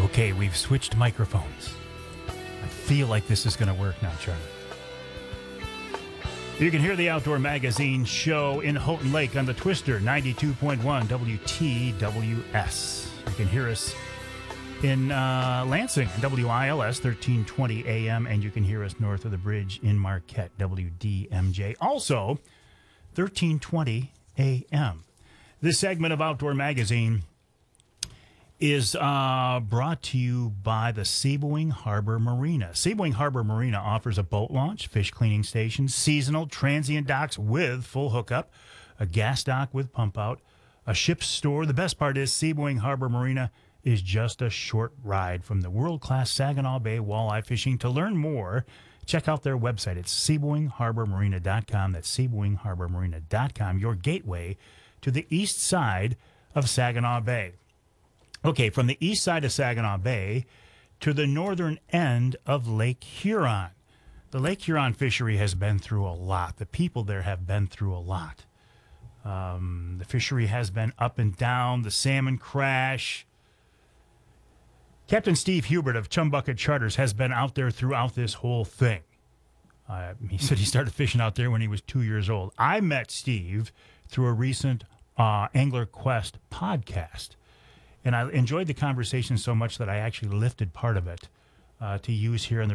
Okay, we've switched microphones. I feel like this is going to work now, Charlie. You can hear the Outdoor Magazine show in Houghton Lake on the Twister, 92.1 WTWS. You can hear us in Lansing, WILS, 1320 AM, and you can hear us north of the bridge in Marquette, WDMJ. Also, 1320 AM. This segment of Outdoor Magazine is brought to you by the Seaboing Harbor Marina. Seaboing Harbor Marina offers a boat launch, fish cleaning station, seasonal transient docks with full hookup, a gas dock with pump out, a ship's store. The best part is Seaboing Harbor Marina is just a short ride from the world-class Saginaw Bay walleye fishing. To learn more, check out their website. It's SeaboingHarborMarina.com. That's SeaboingHarborMarina.com, your gateway to the east side of Saginaw Bay. Okay, from the east side of Saginaw Bay to the northern end of Lake Huron. The Lake Huron fishery has been through a lot. The people there have been through a lot. The fishery has been up and down, the salmon crash. Captain Steve Hubert of Chumbucket Charters has been out there throughout this whole thing. He said he started fishing out there when he was 2 years old. I met Steve through a recent Angler Quest podcast. And I enjoyed the conversation so much that I actually lifted part of it to use here in the